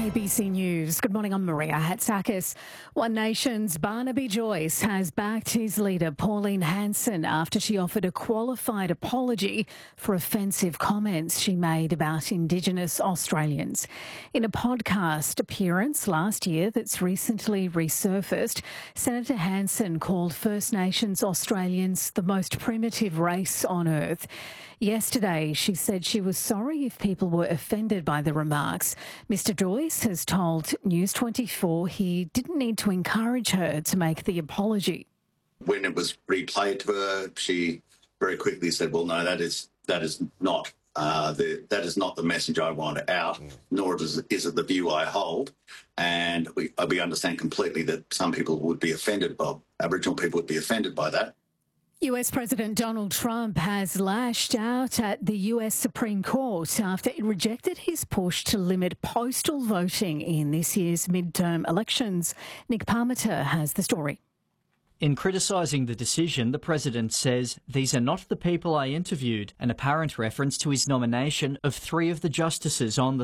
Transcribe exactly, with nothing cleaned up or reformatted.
A B C News. Good morning, I'm Maria Hatzakis. One Nation's Barnaby Joyce has backed his leader, Pauline Hanson, after she offered a qualified apology for offensive comments she made about Indigenous Australians. In a podcast appearance last year that's recently resurfaced, Senator Hanson called First Nations Australians the most primitive race on earth. Yesterday, she said she was sorry if people were offended by the remarks. Mister Joyce has told News twenty-four he didn't need to encourage her to make the apology. When it was replayed to her, she very quickly said, well, no, that is that is not uh, the that is not the message I want out, mm. nor does, is it the view I hold. And we, we understand completely that some people would be offended by, Aboriginal people would be offended by that. U S President Donald Trump has lashed out at the U S Supreme Court after it rejected his push to limit postal voting in this year's midterm elections. Nick Parmiter has the story. In criticising the decision, the President says, "These are not the people I interviewed," an apparent reference to his nomination of three of the justices on the